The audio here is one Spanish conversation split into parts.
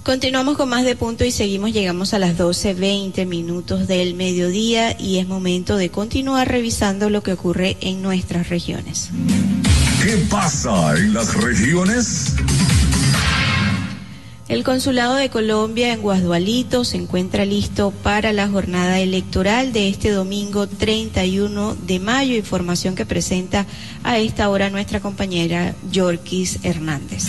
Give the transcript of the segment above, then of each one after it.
Continuamos con más de punto y seguimos, llegamos a las 12:20 del mediodía y es momento de continuar revisando lo que ocurre en nuestras regiones. ¿Qué pasa en las regiones? El Consulado de Colombia en Guasdualito se encuentra listo para la jornada electoral de este domingo 31 de mayo, información que presenta a esta hora nuestra compañera Yorkis Hernández.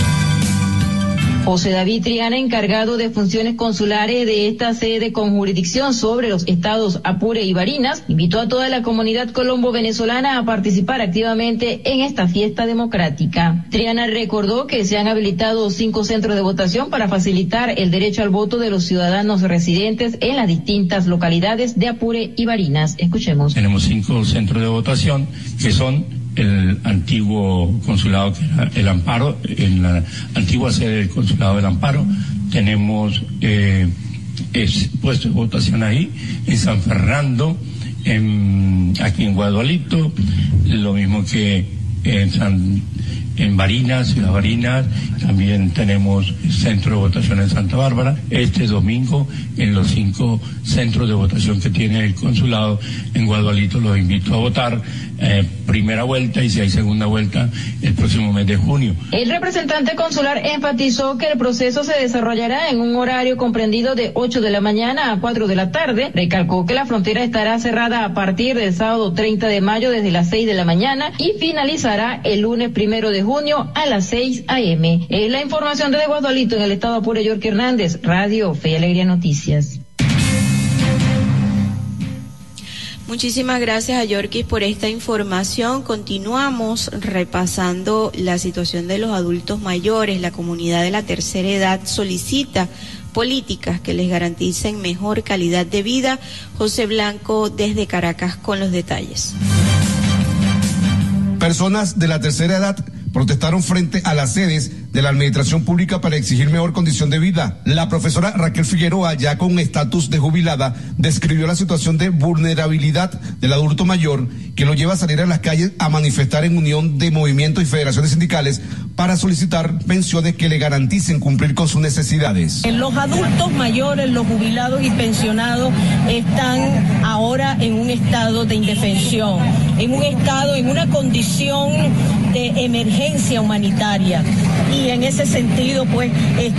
José David Triana, encargado de funciones consulares de esta sede con jurisdicción sobre los estados Apure y Barinas, invitó a toda la comunidad colombo-venezolana a participar activamente en esta fiesta democrática. Triana recordó que se han habilitado 5 centros de votación para facilitar el derecho al voto de los ciudadanos residentes en las distintas localidades de Apure y Barinas. Escuchemos. Tenemos 5 centros de votación que son el antiguo consulado, que era el Amparo, en la antigua sede del consulado del Amparo. Tenemos puestos de votación ahí, en San Fernando, aquí en Guasdualito, lo mismo que en Barinas, Ciudad Barinas. También tenemos centro de votación en Santa Bárbara. Este domingo, en los 5 centros de votación que tiene el consulado en Guasdualito, los invito a votar primera vuelta y si hay segunda vuelta el próximo mes de junio. El representante consular enfatizó que el proceso se desarrollará en un horario comprendido de 8 de la mañana a 4 de la tarde. Recalcó que la frontera estará cerrada a partir del sábado 30 de mayo desde las 6 de la mañana y finalizará el lunes 1 de junio a las 6 a.m. Es la información desde Guasdualito, en el estado Apure. Yorkis Hernández, Radio Fe y Alegría Noticias. Muchísimas gracias a Yorkis por esta información. Continuamos repasando la situación de los adultos mayores. La comunidad de la tercera edad solicita políticas que les garanticen mejor calidad de vida. José Blanco desde Caracas con los detalles. Personas de la tercera edad protestaron frente a las sedes de la administración pública para exigir mejor condición de vida. La profesora Raquel Figueroa, ya con estatus de jubilada, describió la situación de vulnerabilidad del adulto mayor que lo lleva a salir a las calles a manifestar en unión de movimientos y federaciones sindicales para solicitar pensiones que le garanticen cumplir con sus necesidades. Los adultos mayores, los jubilados y pensionados están ahora en un estado de indefensión, en un estado, en una condición de emergencia humanitaria. Y en ese sentido, pues,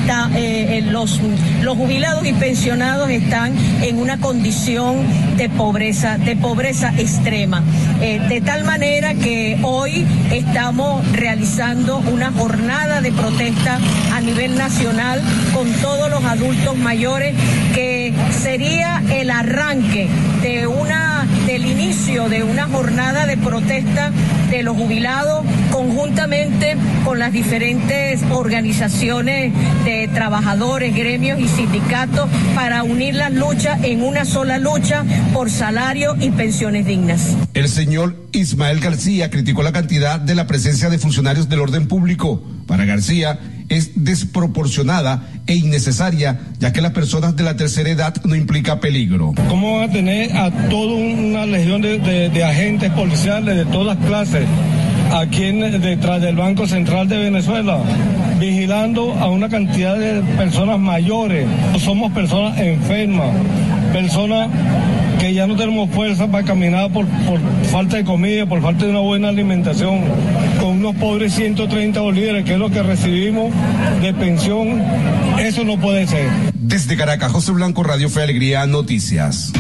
los jubilados y pensionados están en una condición de pobreza extrema. De tal manera que hoy estamos realizando una jornada de protesta a nivel nacional con todos los adultos mayores, que sería el arranque del inicio de una jornada de protesta de los jubilados conjuntamente con las diferentes organizaciones de trabajadores, gremios y sindicatos para unir las luchas en una sola lucha por salario y pensiones dignas. El señor Ismael García criticó la cantidad de la presencia de funcionarios del orden público. Para García es desproporcionada e innecesaria, ya que las personas de la tercera edad no implica peligro. ¿Cómo van a tener a toda una legión de agentes policiales de todas clases aquí detrás del Banco Central de Venezuela, vigilando a una cantidad de personas mayores? Somos personas enfermas, personas que ya no tenemos fuerza para caminar por falta de comida, por falta de una buena alimentación, con unos pobres 130 bolívares, que es lo que recibimos de pensión. Eso no puede ser. Desde Caracas, José Blanco, Radio Fe y Alegría Noticias.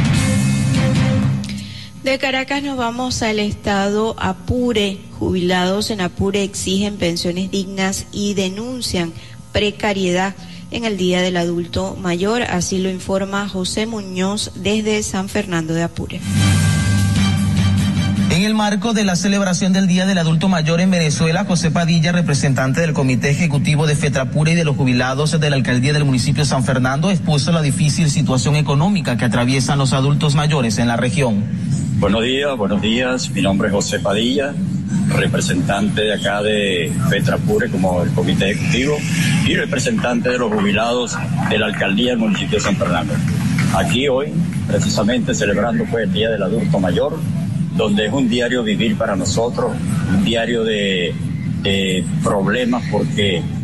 De Caracas nos vamos al estado Apure. Jubilados en Apure exigen pensiones dignas y denuncian precariedad en el Día del Adulto Mayor, así lo informa José Muñoz desde San Fernando de Apure. En el marco de la celebración del Día del Adulto Mayor en Venezuela, José Padilla, representante del Comité Ejecutivo de FETRAPURE y de los jubilados de la alcaldía del municipio de San Fernando, expuso la difícil situación económica que atraviesan los adultos mayores en la región. Buenos días. Mi nombre es José Padilla, representante de acá de FETRAPURE como el Comité Ejecutivo y representante de los jubilados de la alcaldía del municipio de San Fernando. Aquí hoy, precisamente celebrando pues el Día del Adulto Mayor, donde es un diario vivir para nosotros, un diario de problemas, porque